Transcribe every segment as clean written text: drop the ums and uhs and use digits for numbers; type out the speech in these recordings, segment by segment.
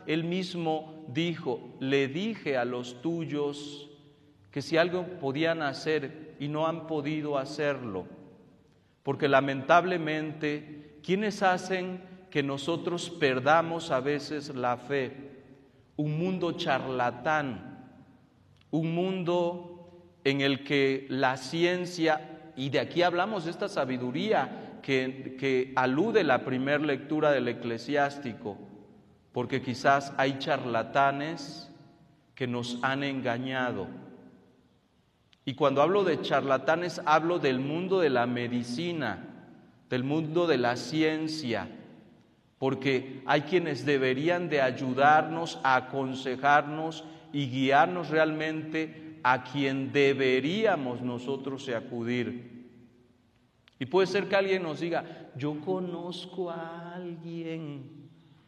Él mismo dijo: le dije a los tuyos que si algo podían hacer y no han podido hacerlo, porque lamentablemente, ¿quiénes hacen que nosotros perdamos a veces la fe? Un mundo charlatán, un mundo en el que la ciencia, y de aquí hablamos de esta sabiduría que alude la primera lectura del Eclesiástico, porque quizás hay charlatanes que nos han engañado. Y cuando hablo de charlatanes, hablo del mundo de la medicina, del mundo de la ciencia, porque hay quienes deberían de ayudarnos, a aconsejarnos y guiarnos realmente a quien deberíamos nosotros acudir. Y puede ser que alguien nos diga: yo conozco a alguien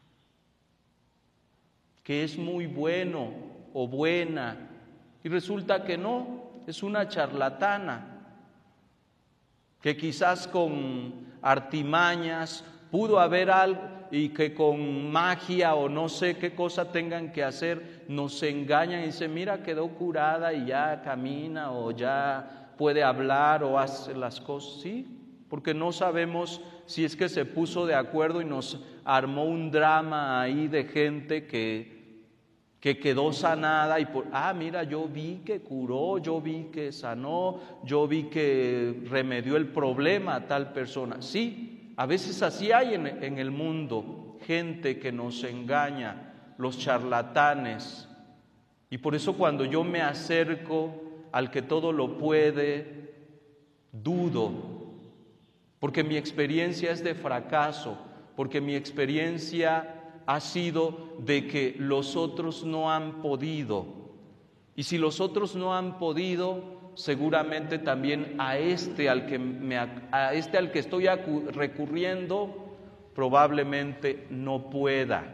que es muy bueno o buena, y resulta que no, es una charlatana, que quizás con artimañas pudo haber algo, y que con magia o no sé qué cosa tengan que hacer, nos engañan y dicen: mira, quedó curada y ya camina o ya puede hablar o hace las cosas. Sí, porque no sabemos si es que se puso de acuerdo y nos armó un drama ahí de gente que quedó sanada y mira, yo vi que curó, yo vi que sanó, yo vi que remedió el problema a tal persona. Sí, a veces así hay en el mundo, gente que nos engaña, los charlatanes. Y por eso cuando yo me acerco al que todo lo puede, dudo, porque mi experiencia es de fracaso, porque mi experiencia ha sido de que los otros no han podido. Y si los otros no han podido, seguramente también a este al que estoy recurriendo, probablemente no pueda.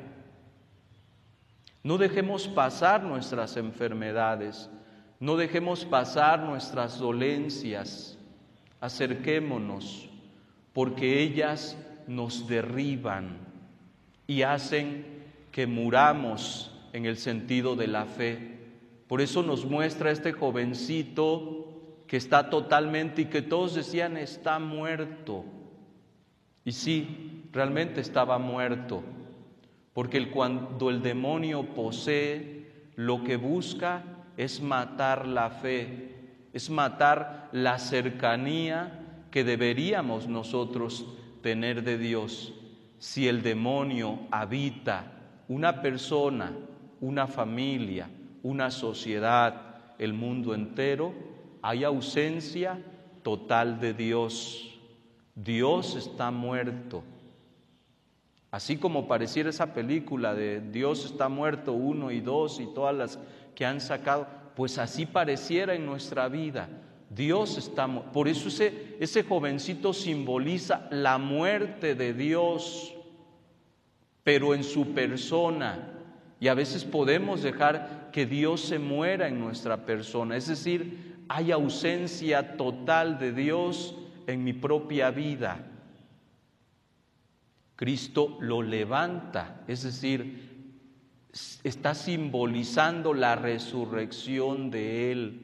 No dejemos pasar nuestras enfermedades, no dejemos pasar nuestras dolencias. Acerquémonos, porque ellas nos derriban y hacen que muramos en el sentido de la fe. Por eso nos muestra este jovencito que está totalmente, y que todos decían: está muerto. Y sí, realmente estaba muerto, porque cuando el demonio posee, lo que busca es matar la fe, es matar la cercanía que deberíamos nosotros tener de Dios. Si el demonio habita una persona, una familia, una sociedad, el mundo entero, hay ausencia total de Dios. Dios está muerto. Así como pareciera esa película de Dios está muerto 1 y 2 y todas las que han sacado, pues así pareciera en nuestra vida. Dios está muerto. Por eso ese jovencito simboliza la muerte de Dios, pero en su persona. Y a veces podemos dejar que Dios se muera en nuestra persona, es decir, hay ausencia total de Dios en mi propia vida. Cristo lo levanta, es decir, está simbolizando la resurrección de Él.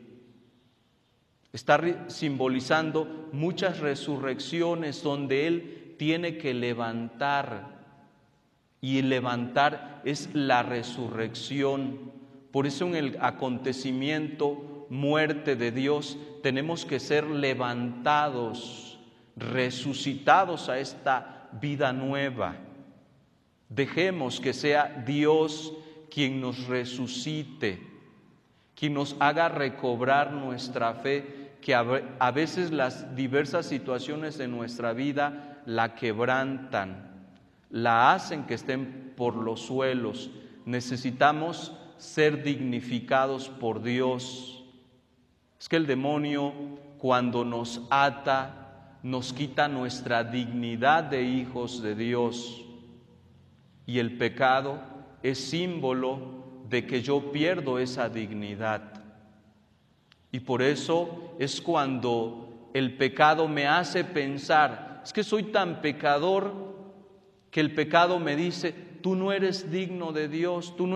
Está simbolizando muchas resurrecciones donde Él tiene que levantar, y el levantar es la resurrección. Por eso en el acontecimiento muerte de Dios tenemos que ser levantados, resucitados a esta vida nueva. Dejemos que sea Dios quien nos resucite, quien nos haga recobrar nuestra fe, que a veces las diversas situaciones de nuestra vida la quebrantan, la hacen que estén por los suelos. Necesitamos ser dignificados por Dios. Es que el demonio, cuando nos ata, nos quita nuestra dignidad de hijos de Dios. Y el pecado es símbolo de que yo pierdo esa dignidad. Y por eso es cuando el pecado me hace pensar: es que soy tan pecador que el pecado me dice: tú no eres digno de Dios, tú no